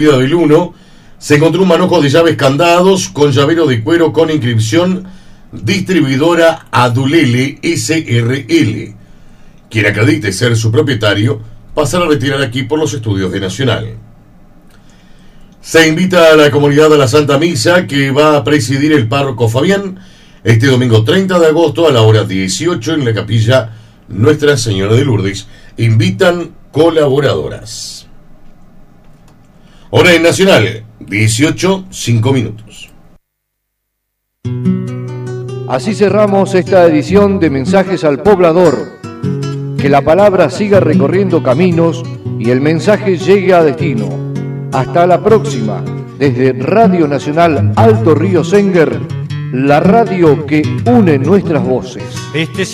del 1, se encontró un manojo de llaves candados con llavero de cuero con inscripción Distribuidora Adulele SRL. Quien acredite ser su propietario pasará a retirar aquí por los estudios de Nacional. Se invita a la comunidad a la Santa Misa que va a presidir el párroco Fabián este domingo 30 de agosto a la hora 18 en la capilla Nuestra Señora de Lourdes. Invitan colaboradoras. Hora en Nacional, 18:05. Así cerramos esta edición de Mensajes al Poblador. Que la palabra siga recorriendo caminos y el mensaje llegue a destino. Hasta la próxima, desde Radio Nacional Alto Río Senguer, la radio que une nuestras voces.